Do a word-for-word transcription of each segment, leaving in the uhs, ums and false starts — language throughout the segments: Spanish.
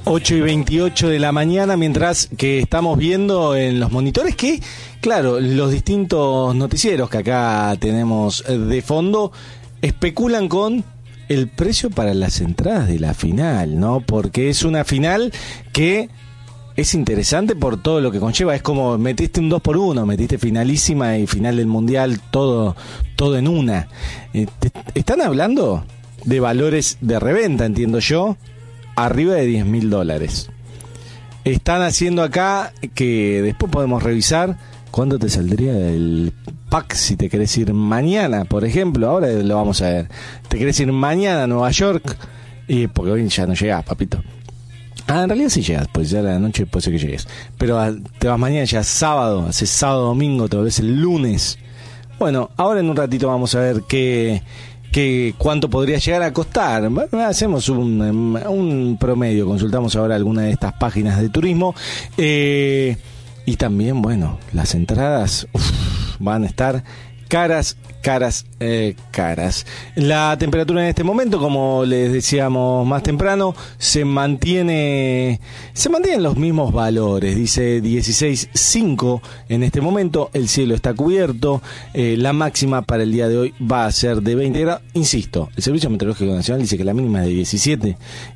ocho y veintiocho de la mañana, mientras que estamos viendo en los monitores que, claro, los distintos noticieros que acá tenemos de fondo especulan con el precio para las entradas de la final, ¿no? Porque es una final que es interesante por todo lo que conlleva. Es como metiste un dos por uno, metiste finalísima y final del mundial, todo, todo en una. Eh, te, están hablando de valores de reventa, entiendo yo, arriba de diez mil dólares. Están haciendo acá que después podemos revisar cuánto te saldría el pack si te querés ir mañana, por ejemplo. Ahora lo vamos a ver. Te querés ir mañana a Nueva York, y porque hoy ya no llegás, papito. Ah, en realidad sí llegas, pues ya a la noche puede ser que llegues. Pero a, te vas mañana, ya sábado, haces sábado, domingo, te volvés el lunes. Bueno, ahora en un ratito vamos a ver qué... que cuánto podría llegar a costar. Hacemos un, un promedio, consultamos ahora alguna de estas páginas de turismo, eh, y también, bueno, las entradas uf, van a estar caras, caras, eh, caras. La temperatura en este momento, como les decíamos más temprano, se mantiene, se mantienen los mismos valores. Dice dieciséis punto cinco en este momento. El cielo está cubierto. Eh, la máxima para el día de hoy va a ser de veinte grados. Insisto, el Servicio Meteorológico Nacional dice que la mínima es de diecisiete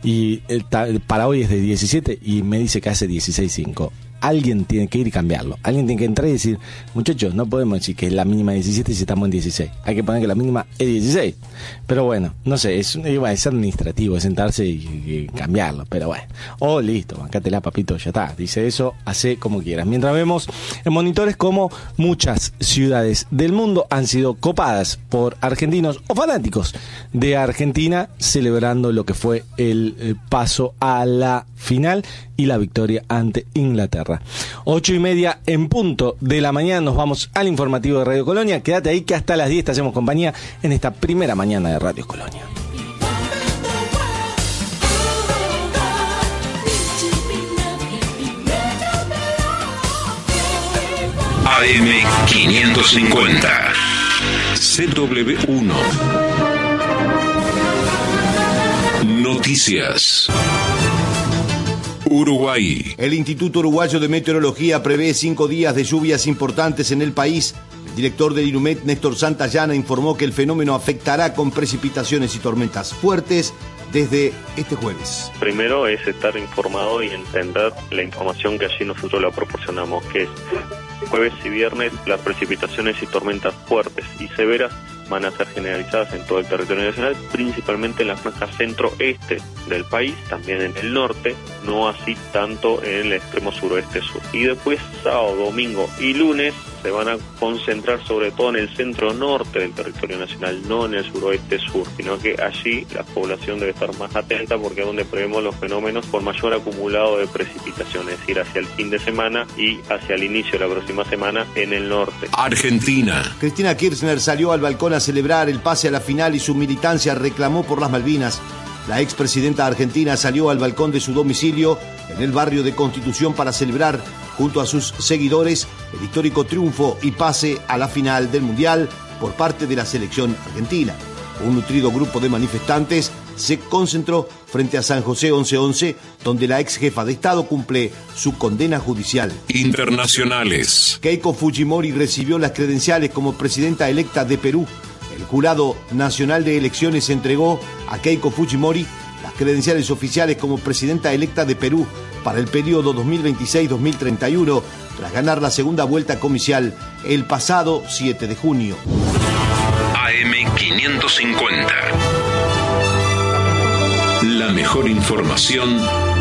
y el, para hoy es de diecisiete y me dice que hace dieciséis punto cinco. Alguien tiene que ir y cambiarlo. Alguien tiene que entrar y decir, muchachos, no podemos decir que es la mínima diecisiete si estamos en dieciséis. Hay que poner que la mínima es dieciséis. Pero bueno, no sé, es, es administrativo, es sentarse y, y cambiarlo. Pero bueno, oh, listo, bancátela, papito, ya está. Dice eso, hace como quieras. Mientras vemos en monitores como muchas ciudades del mundo han sido copadas por argentinos o fanáticos de Argentina, celebrando lo que fue el, el paso a la final y la victoria ante Inglaterra. Ocho y media en punto de la mañana, nos vamos al informativo de Radio Colonia. Quédate ahí que hasta las diez te hacemos compañía en esta primera mañana de Radio Colonia. A M quinientos cincuenta C W uno Noticias. Uruguay. El Instituto Uruguayo de Meteorología prevé cinco días de lluvias importantes en el país. El director del INUMET, Néstor Santayana, informó que el fenómeno afectará con precipitaciones y tormentas fuertes desde este jueves. Primero es estar informado y entender la información que allí nosotros la proporcionamos, que es jueves y viernes las precipitaciones y tormentas fuertes y severas van a ser generalizadas en todo el territorio nacional, principalmente en la franja centro-este del país, también en el norte, no así tanto en el extremo suroeste-sur. Y después sábado, domingo y lunes se van a concentrar sobre todo en el centro-norte del territorio nacional, no en el suroeste-sur, sino que allí la población debe estar más atenta porque es donde prevemos los fenómenos con mayor acumulado de precipitación, es decir, hacia el fin de semana y hacia el inicio de la próxima semana en el norte. Argentina. Cristina Kirchner salió al balcón a celebrar el pase a la final y su militancia reclamó por las Malvinas. La expresidenta argentina salió al balcón de su domicilio en el barrio de Constitución para celebrar junto a sus seguidores el histórico triunfo y pase a la final del Mundial por parte de la selección argentina. Un nutrido grupo de manifestantes se concentró frente a San José once once, donde la ex jefa de Estado cumple su condena judicial. Internacionales. Keiko Fujimori recibió las credenciales como presidenta electa de Perú. El Jurado Nacional de Elecciones entregó a Keiko Fujimori las credenciales oficiales como presidenta electa de Perú para el periodo dos mil veintiséis a dos mil treinta y uno, tras ganar la segunda vuelta comicial el pasado siete de junio. A M quinientos cincuenta. La mejor información